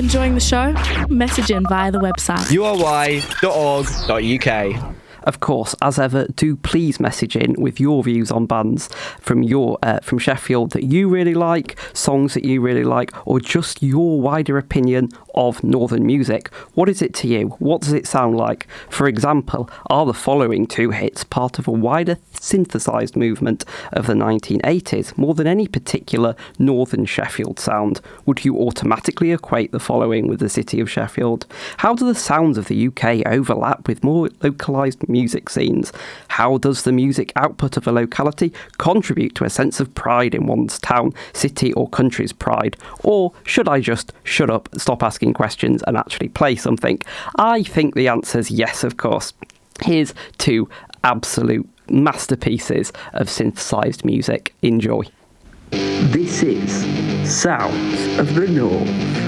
enjoying the show? Message in via the website ury.org.uk. Of course, as ever, do please message in with your views on bands from Sheffield that you really like, songs that you really like, or just your wider opinion of Northern music. What is it to you? What does it sound like? For example, are the following two hits part of a wider synthesised movement of the 1980s, more than any particular Northern Sheffield sound? Would you automatically equate the following with the city of Sheffield? How do the sounds of the UK overlap with more localised music scenes? How does the music output of a locality contribute to a sense of pride in one's town, city or country's pride? Or should I just shut up, stop asking questions and actually play something? I think the answer is yes, of course. Here's two absolute masterpieces of synthesised music. Enjoy. This is Sounds of the North.